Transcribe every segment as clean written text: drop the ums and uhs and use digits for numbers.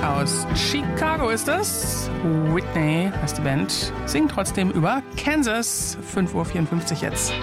Aus Chicago ist es. Whitney heißt die Band. Singt trotzdem über Kansas. 5:54 Uhr jetzt.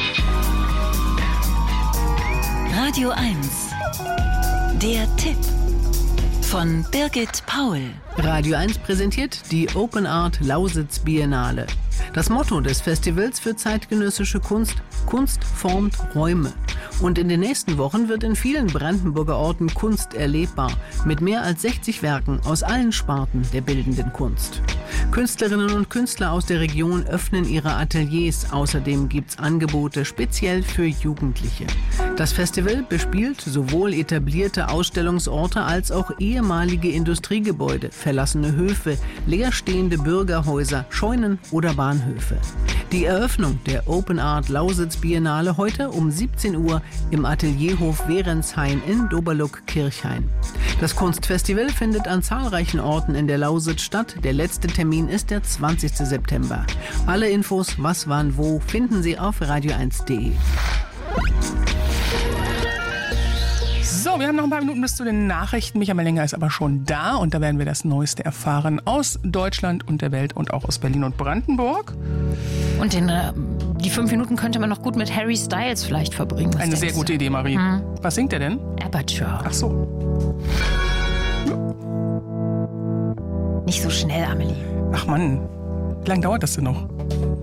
Radio 1. Der Tipp von Birgit Paul. Radio 1 präsentiert die Open Art Lausitz Biennale. Das Motto des Festivals für zeitgenössische Kunst: Kunst formt Räume. Und in den nächsten Wochen wird in vielen Brandenburger Orten Kunst erlebbar, mit mehr als 60 Werken aus allen Sparten der bildenden Kunst. Künstlerinnen und Künstler aus der Region öffnen ihre Ateliers. Außerdem gibt's Angebote speziell für Jugendliche. Das Festival bespielt sowohl etablierte Ausstellungsorte als auch ehemalige Industriegebäude, verlassene Höfe, leerstehende Bürgerhäuser, Scheunen oder Bahnhöfe. Die Eröffnung der Open Art Lausitz Biennale heute um 17 Uhr im Atelierhof Werenshain in Doberluck-Kirchhain. Das Kunstfestival findet an zahlreichen Orten in der Lausitz statt. Der letzte Termin ist der 20. September. Alle Infos, was, wann, wo, finden Sie auf radio1.de. So, wir haben noch ein paar Minuten bis zu den Nachrichten. Michael Mellinger ist aber schon da und da werden wir das Neueste erfahren aus Deutschland und der Welt und auch aus Berlin und Brandenburg. Und die 5 Minuten könnte man noch gut mit Harry Styles vielleicht verbringen. Eine sehr gute Idee, Marie. Was singt er denn? Aperture. Ach so. Nicht so schnell, Amelie. Ach Mann, wie lange dauert das denn noch?